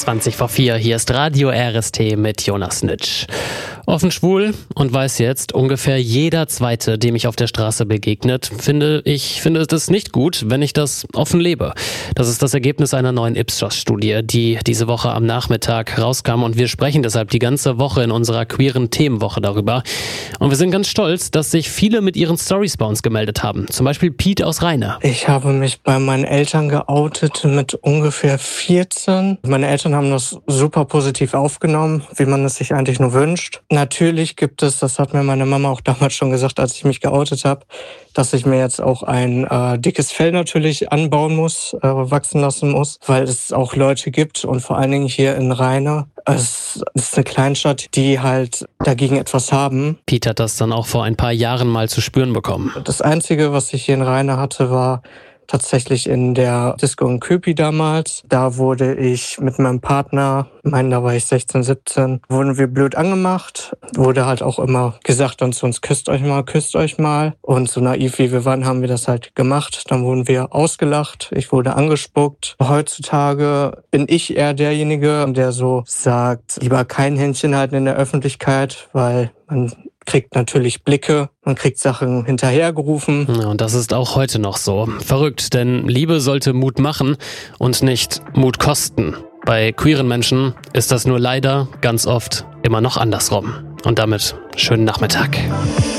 20:04. Hier ist Radio RST mit Jonas Nitsch. Offen schwul und weiß jetzt, ungefähr jeder Zweite, dem ich auf der Straße begegnet, finde es nicht gut, wenn ich das offen lebe. Das ist das Ergebnis einer neuen Ipsos-Studie, die diese Woche am Nachmittag rauskam, und wir sprechen deshalb die ganze Woche in unserer queeren Themenwoche darüber. Und wir sind ganz stolz, dass sich viele mit ihren Stories bei uns gemeldet haben. Zum Beispiel Pete aus Rheine. Ich habe mich bei meinen Eltern geoutet mit ungefähr 14. Meine Eltern haben das super positiv aufgenommen, wie man es sich eigentlich nur wünscht. Natürlich gibt es, das hat mir meine Mama auch damals schon gesagt, als ich mich geoutet habe, dass ich mir jetzt auch ein dickes Fell natürlich anbauen muss, wachsen lassen muss, weil es auch Leute gibt und vor allen Dingen hier in Rheine. Es ist eine Kleinstadt, die halt dagegen etwas haben. Pete hat das dann auch vor ein paar Jahren mal zu spüren bekommen. Das Einzige, was ich hier in Rheine hatte, war tatsächlich in der Disco in Köpi damals. Da wurde ich mit meinem Partner, da war ich 16, 17, wurden wir blöd angemacht. Wurde halt auch immer gesagt dann zu uns, küsst euch mal. Und so naiv wie wir waren, haben wir das halt gemacht. Dann wurden wir ausgelacht, ich wurde angespuckt. Heutzutage bin ich eher derjenige, der so sagt, lieber kein Händchen halten in der Öffentlichkeit, weil man kriegt natürlich Blicke, man kriegt Sachen hinterhergerufen. Ja, und das ist auch heute noch so. Verrückt, denn Liebe sollte Mut machen und nicht Mut kosten. Bei queeren Menschen ist das nur leider ganz oft immer noch andersrum. Und damit schönen Nachmittag.